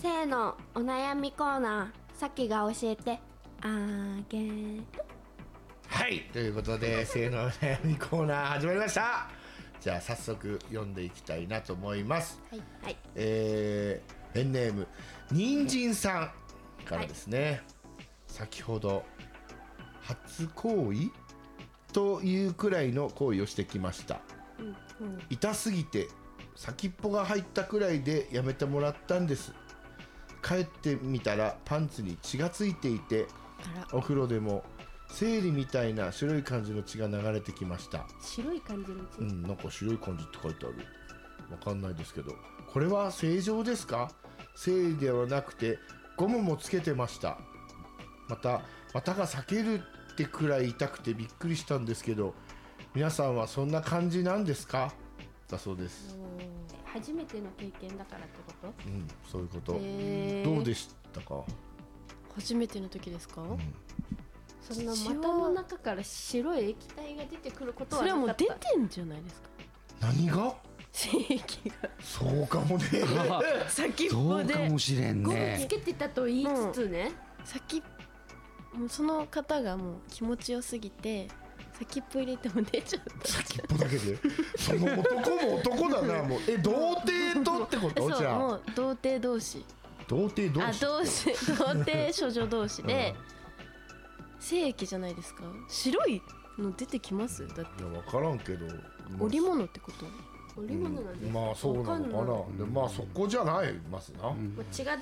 せーの、お悩みコーナー、さきが教えてあげる。 はい、ということでせーのお悩みコーナー始まりました。じゃあ早速読んでいきたいなと思います。 はいはい。 ペンネーム人参さんからですね、はい、先ほど初行為というくらいの行為をしてきました、痛すぎて先っぽが入ったくらいでやめてもらったんです。帰ってみたらパンツに血がついていて、お風呂でも生理みたいな白い感じの血が流れてきました。 白い感じの血、 なんか白い感じって書いてある。わかんないですけど、これは正常ですか？生理ではなくてゴムもつけてました。また股が裂けるってくらい痛くてびっくりしたんですけど、皆さんはそんな感じなんですか？だそうです。 初めての経験だからってこと？ そういうこと。どうでしたか？ 初めての時ですか？ そんな股の中から白い液体が出てくることはそれなかった。 はもう出てんじゃないですか？ 何が？ 精液がそうかもね。 先っぽそうでかもしれんゴムね。 つけてたと言いつつね、 もうその方がもう気持ちよすぎて先っぽ入れても出ちゃった先っぽだけで。その男も男だな。もう童貞とってこと？ そう、 じゃあもう童貞同士、 童貞同士、 童貞処女同士で、精液じゃないですか。白いの出てきます？だっていや分からんけど、 織物ってこと？ 織物なんで、 まあそうなのかな。でまあそこじゃないますな、 血が